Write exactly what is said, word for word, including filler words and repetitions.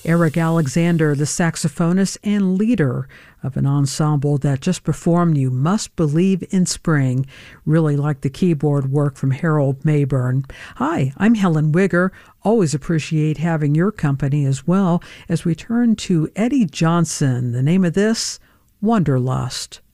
Eric Alexander, the saxophonist and leader of an ensemble that just performed You Must Believe in Spring. Really like the keyboard work from Harold Mayburn. Hi, I'm Helen Wigger. Always appreciate having your company as well as we turn to Eddie Johnson. The name of this, Wanderlust.